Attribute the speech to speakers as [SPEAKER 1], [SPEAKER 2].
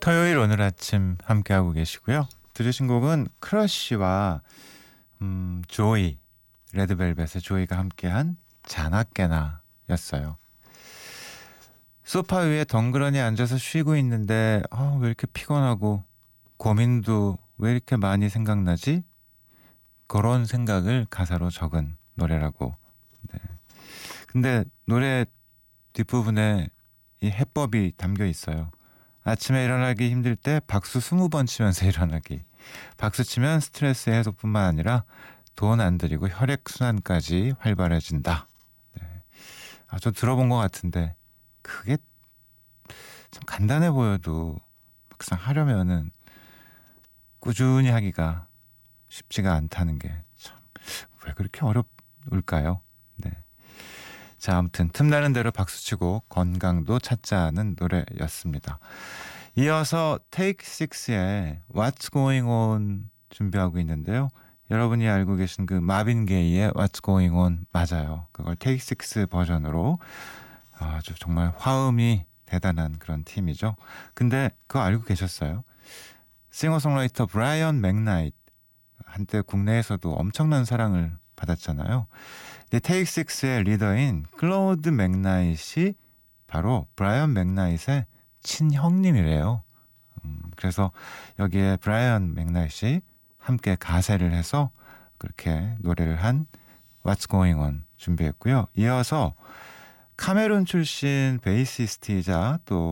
[SPEAKER 1] 토요일 오늘 아침 함께하고 계시고요. 들으신 곡은 크러쉬와 조이, 레드벨벳의 조이가 함께한 자나깨나 였어요. 소파 위에 덩그러니 앉아서 쉬고 있는데 왜 이렇게 피곤하고 고민도 왜 이렇게 많이 생각나지? 그런 생각을 가사로 적은 노래라고. 네. 근데 노래 뒷부분에 이 해법이 담겨 있어요. 아침에 일어나기 힘들 때 박수 20번 치면서 일어나기. 박수 치면 스트레스 해소뿐만 아니라 돈 안 들이고 혈액순환까지 활발해진다. 네. 저 들어본 것 같은데 그게 참 간단해 보여도 막상 하려면은 꾸준히 하기가 쉽지가 않다는 게 참 왜 그렇게 어려울까요? 네. 자, 아무튼 틈나는 대로 박수치고 건강도 찾자는 노래였습니다. 이어서 테이크 6의 What's Going On 준비하고 있는데요. 여러분이 알고 계신 그 마빈 게이의 What's Going On 맞아요. 그걸 테이크 6 버전으로 아주 정말 화음이 대단한 그런 팀이죠. 근데 그거 알고 계셨어요? 싱어송라이터 브라이언 맥나이트 한때 국내에서도 엄청난 사랑을 받았잖아요. 테이크 6의 리더인 클로드 맥나잇이 바로 브라이언 맥나잇의 친형님이래요. 그래서 여기에 브라이언 맥나잇이 함께 가세를 해서 그렇게 노래를 한 What's Going On 준비했고요. 이어서 카메룬 출신 베이시스트이자 또